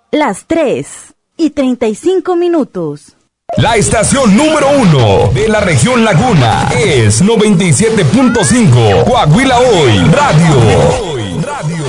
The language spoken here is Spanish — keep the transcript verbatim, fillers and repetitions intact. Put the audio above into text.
Las tres y treinta y cinco minutos. La estación número uno de la región Laguna es noventa y siete punto cinco Coahuila Hoy Radio. Radio.